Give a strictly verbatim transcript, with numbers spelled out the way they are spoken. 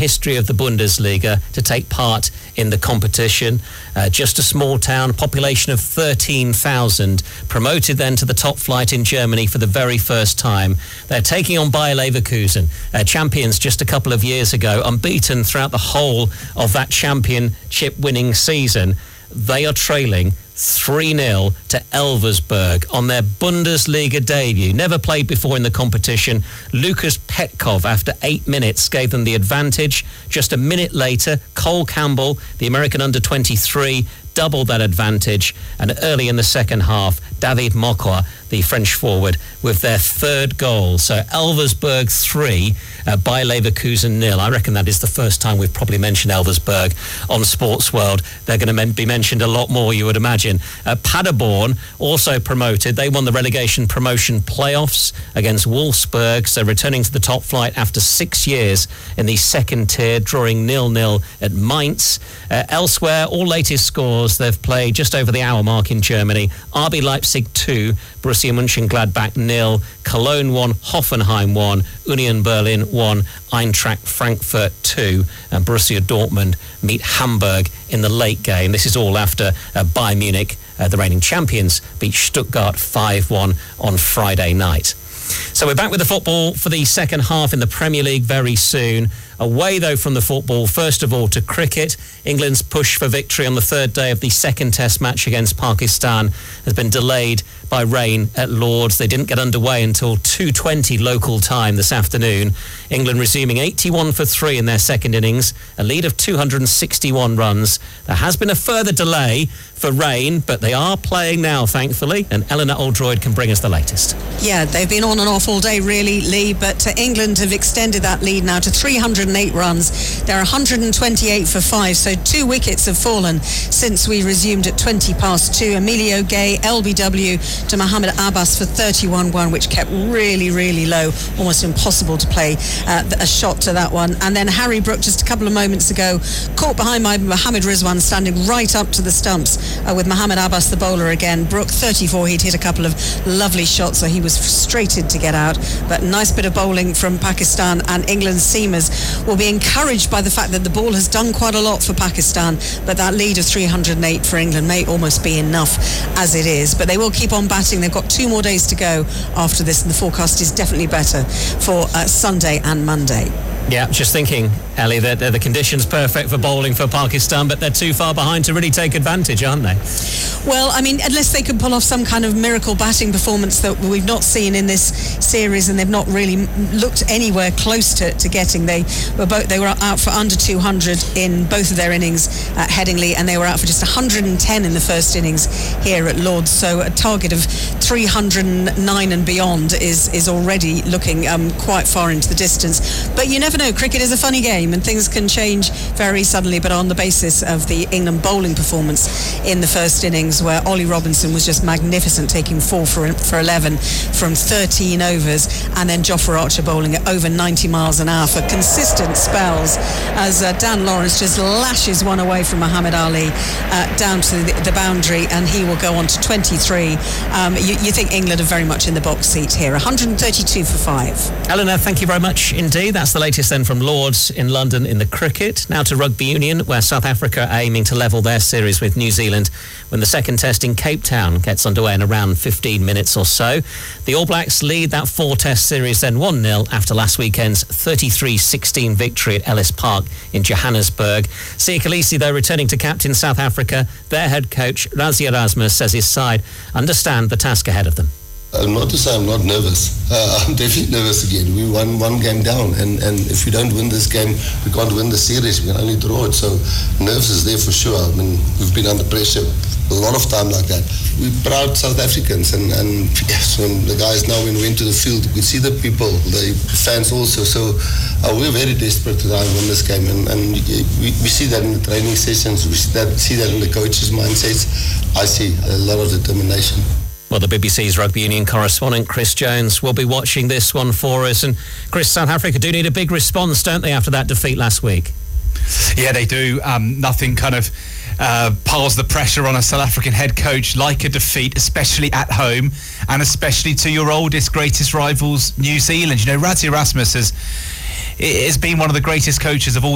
history of the Bundesliga to take part in the competition. Uh, just a small town, population of thirteen thousand, promoted then to the top flight in Germany for the very first time. They're taking on Bayer Leverkusen, uh, champions just a couple of years ago, unbeaten throughout the whole of that championship winning season. They are trailing three nil to Elversberg on their Bundesliga debut. Never played before in the competition. Lukas Petkov, after eight minutes, gave them the advantage. Just a minute later, Cole Campbell, the American under twenty-three, doubled that advantage. And early in the second half, David Mokoa, the French forward, with their third goal. So Elversberg three, uh, Bayer Leverkusen nil. I reckon that is the first time we've probably mentioned Elversberg on Sports World. They're going to men- be mentioned a lot more, you would imagine. Uh, Paderborn, also promoted. They won the relegation promotion playoffs against Wolfsburg, so returning to the top flight after six years in the second tier, drawing nil nil at Mainz. Uh, elsewhere, all latest scores, they've played just over the hour mark in Germany. R B Leipzig two, Borussia Mönchengladbach nil, Cologne one, Hoffenheim one, Union Berlin one, Eintracht Frankfurt two, and Borussia Dortmund meet Hamburg in the late game. This is all after uh, Bayern Munich, uh, the reigning champions, beat Stuttgart five one on Friday night. So we're back with the football for the second half in the Premier League very soon. Away, though, from the football, first of all to cricket. England's push for victory on the third day of the second Test match against Pakistan has been delayed by rain at Lord's. They didn't get underway until two twenty local time this afternoon. England resuming eighty-one for three in their second innings, a lead of two hundred sixty-one runs. There has been a further delay for rain, but they are playing now, thankfully, and Eleanor Oldroyd can bring us the latest. Yeah, they've been on and off all day, really, Lee, but uh, England have extended that lead now to three hundred eight runs. They're one hundred twenty-eight for five, so two wickets have fallen since we resumed at twenty past two. Emilio Gay, L B W, to Mohamed Abbas for thirty-one one, which kept really, really low, almost impossible to play uh, a shot to that one. And then Harry Brook, just a couple of moments ago, caught behind my Mohamed Rizwan, standing right up to the stumps uh, with Mohamed Abbas, the bowler again. Brook, thirty-four, he'd hit a couple of lovely shots, so he was frustrated to get out. But nice bit of bowling from Pakistan, and England's seamers will be encouraged by the fact that the ball has done quite a lot for Pakistan, but that lead of three hundred eight for England may almost be enough as it is. But they will keep on batting. They've got two more days to go after this, and the forecast is definitely better for uh, Sunday and Monday. Yeah, just thinking, Ellie, that the conditions perfect for bowling for Pakistan, but they're too far behind to really take advantage, aren't they? Well, I mean, unless they can pull off some kind of miracle batting performance that we've not seen in this series, and they've not really looked anywhere close to, to getting. They were both they were out for under two hundred in both of their innings at Headingley, and they were out for just one hundred ten in the first innings here at Lord's. So a target of three hundred nine and beyond is is already looking um, quite far into the distance. But you never know. Cricket is a funny game, and things can change very suddenly. But on the basis of the England bowling performance in the first innings, where Ollie Robinson was just magnificent, taking four for for eleven from thirteen overs, and then Jofra Archer bowling at over ninety miles an hour for consistent spells, as uh, Dan Lawrence just lashes one away from Muhammad Ali uh, down to the, the boundary, and he will go on to twenty-three. Um, you, you think England are very much in the box seat here. one hundred thirty-two for five. Eleanor, thank you very much indeed. That's the latest then from Lord's in London in the cricket. Now to rugby union, where South Africa are aiming to level their series with New Zealand when the second test in Cape Town gets underway in around fifteen minutes or so. The All Blacks lead that four-test series then one nil after last weekend's thirty-three sixteen victory at Ellis Park in Johannesburg. Siya Kolisi, though, returning to captain South Africa. Their head coach, Rassie Erasmus, says his side understand the task ahead of them. Uh, not to say I'm not nervous. Uh, I'm definitely nervous again. We won one game down, and, and if we don't win this game, we can't win the series. We can only draw it. So nerves is there for sure. I mean, we've been under pressure a lot of time like that. We're proud South Africans, and, and yes, when the guys now when we went to the field, we see the people, the fans also. So uh, we're very desperate to try and win this game, and, and we, we see that in the training sessions. We see that, see that in the coaches' mindsets. I see a lot of determination. Well, the B B C's rugby union correspondent Chris Jones will be watching this one for us. And Chris, South Africa do need a big response, don't they, after that defeat last week? Yeah, they do. Um, nothing kind of uh, piles the pressure on a South African head coach like a defeat, especially at home, and especially to your oldest, greatest rivals, New Zealand. You know, Rassie Erasmus has, has been one of the greatest coaches of all